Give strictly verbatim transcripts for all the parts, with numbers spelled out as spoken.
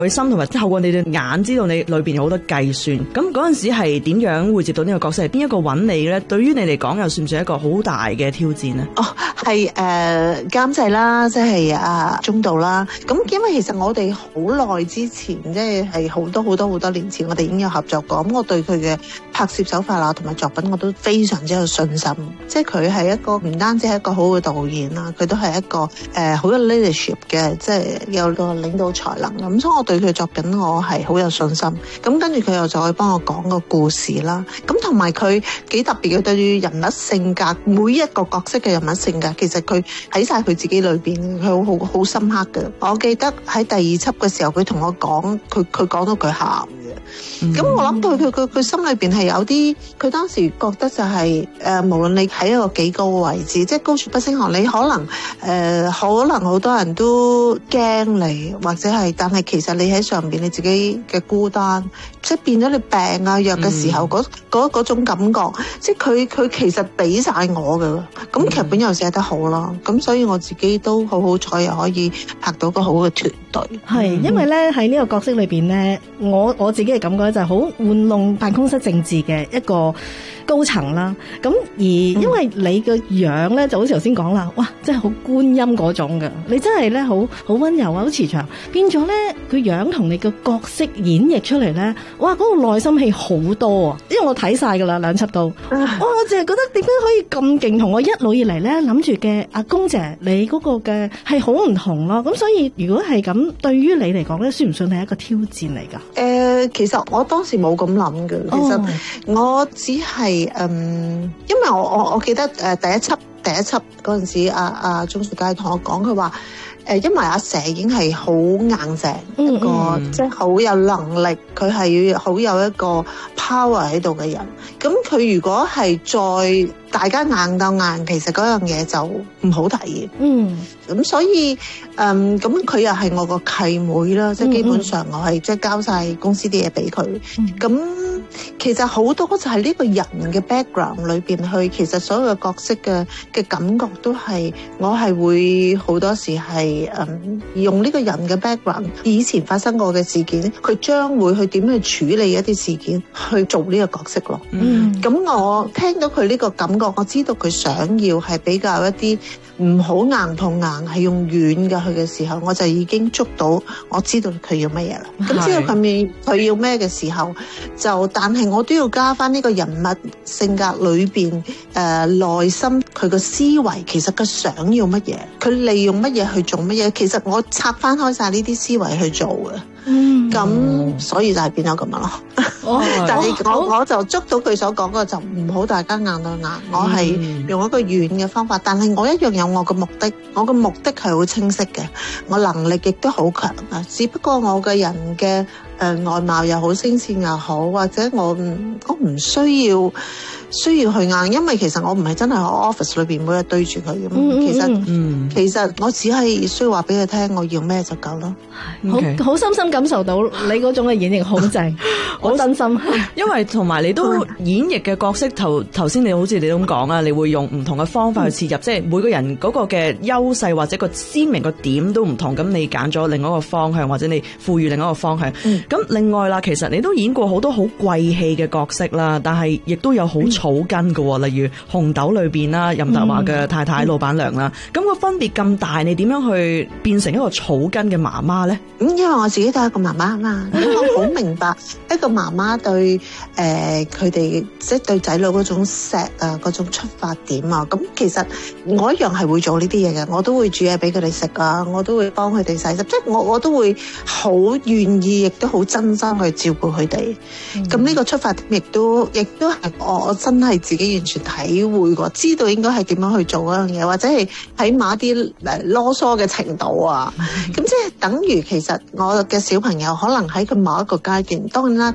佢心同埋透過你對眼知道你裏邊有好多計算。咁嗰陣時係點樣會接到呢個角色？係邊一個揾你咧？對於你嚟講又算唔算一個好大嘅挑戰呢？ 哦，係誒監製啦，即係啊中導啦。咁因為其實我哋好耐之前，即係係好多好多好多年前，我哋已經有合作過。咁我對佢嘅拍攝手法啦，同埋作品我都非常之有信心。即係佢係一個唔單止係一個好嘅導演啦，佢都係一個誒好有 leadership 嘅，即係有個領導才能。咁所以我對佢作品我係好有信心。咁跟住佢又再幫我講個故事啦。咁同埋佢幾特別嘅，對於人物性格，每一個角色嘅人物性格，其實佢喺晒佢自己裏邊，佢好好好深刻嘅。我記得喺第二輯嘅時候，佢同我講，佢佢講到佢喊嘅。咁、嗯、我諗佢佢佢佢心裏邊係有啲，佢當時覺得就係、是、誒、呃，無論你喺一個幾高嘅位置，即係高處不勝寒，你可能誒、呃，可能好多人都驚你，或者係，但係其實你喺上邊你自己嘅孤單，即係變咗你病啊弱嘅時候，嗰嗰嗰種感覺，即係佢佢其實俾晒我㗎。咁劇本又寫得好啦，咁所以我自己都好好彩，又可以拍到個好嘅團隊。 係因為咧喺呢個角色裏邊咧，我我自己嘅感覺就係好玩弄辦公室政治嘅一個高層啦。咁而因為你嘅樣咧，就好似頭先講啦，哇，真係好觀音嗰種嘅，你真係咧好好溫柔啊，好慈祥，變咗咧佢樣同你嘅角色演繹出嚟咧，哇，嗰個內心戲好多啊！因為我睇晒噶啦兩輯都，哇，我淨係覺得點解可以咁勁，同我一路以嚟咧諗住嘅阿公姐你嗰個嘅係好唔同咯。咁所以如果係咁，對於你嚟講咧，算唔算係一個挑戰嚟噶？誒、 呃，其實我當時冇咁諗嘅，其實我只係嗯，因為我我我記得誒第一輯第一輯嗰陣時，阿阿鍾樹佳同我講，佢話誒，因為阿蛇已經係好硬淨一個，嗯、即係好有能力，佢係好有一個 power 喺度嘅人。咁佢如果係再大家硬鬥硬，其實嗰樣嘢就唔好體驗。嗯，咁所以誒，咁佢又係我個契妹啦，即係基本上我係即係交晒公司啲嘢俾佢。咁、嗯、其實好多就係呢個人嘅 background 裏邊去，其實所有嘅角色嘅嘅感覺都係我係會好多時係誒、嗯、用呢個人嘅 background 以前發生過嘅事件，佢將會去點去處理一啲事件去做呢個角色咯。嗯，咁我聽到佢呢個感覺，我知道佢想要係比較一啲唔好硬碰硬，係用軟嘅去嘅時候，我就已經捉到，我知道佢要乜嘢啦。咁知道佢面佢要咩嘅時候，就但係我都要加翻呢個人物性格裏邊誒內心佢個思維，其實佢想要乜嘢，佢利用乜嘢去做乜嘢。其實我拆翻開晒呢啲思維去做嘅。嗯，咁所以就係變咗咁樣咯。哦、但係我、哦、我就捉到佢所講嘅，就唔好大家硬對硬。嗯、我係用一個軟嘅方法，但係我一樣有我嘅目的。我嘅目的係好清晰嘅，我能力亦都好強啊。只不過我嘅人嘅誒、呃、外貌又好，聲線又好，或者我我唔需要需要去硬，因為其實我唔係真係喺 office 裏邊每日對住佢咁。嗯、其實、嗯、其實我只係需要話俾佢聽，我要咩就夠咯。 Okay. 好好深深感受到你嗰種嘅演繹好正，好真心。 因為同埋你都演繹嘅角色，頭頭先你好似你咁講啊，你會用唔同嘅方法去切入，嗯、即係每個人嗰個嘅優勢或者個鮮明個點都唔同，咁你揀咗另外一個方向，或者你賦予另外一個方向。咁、嗯、另外啦，其實你都演過好多好貴氣嘅角色啦，但係亦都有好草根嘅，嗯、例如紅豆裏邊啦，任達華嘅太太、嗯、老闆娘啦，咁、個分別咁大，你點樣去變成一個草根嘅媽媽咧？ 咁因為我自己都係一個媽媽啊嘛，我好明白一個媽媽對誒佢哋即係對仔女嗰種錫啊，嗰種出發點啊。咁其實我一樣係會做呢啲嘢嘅，我都會煮嘢俾佢哋食啊，我都會幫佢哋洗衫，即係我我都會好願意，亦都好真心去照顧佢哋。咁呢、嗯、個出發點亦都亦都係我我真係自己完全體會過，知道應該係點樣去做嗰樣嘢，或者係喺某一啲誒囉嗦嘅程度啊。咁、嗯、即係等於其實我嘅小朋友可能喺佢某一個階段，當然啦，佢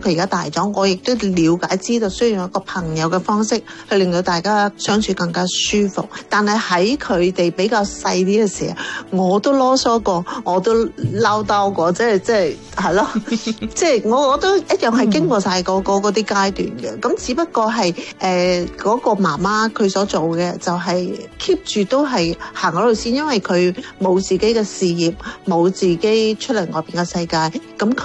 佢而家大咗，我亦都了解知道需要一個朋友嘅方式去令到大家相處更加舒服。但係喺佢哋比較細啲嘅時候，我都囉嗦過，我都嘮叨過，即係即係係咯，即係我我都一樣係經過晒嗰嗰啲階段嘅。咁只不過係誒嗰個媽媽佢所做嘅就係 keep 住都係行嗰度先，因為佢冇自己嘅事業，冇自己出嚟外邊嘅世界，咁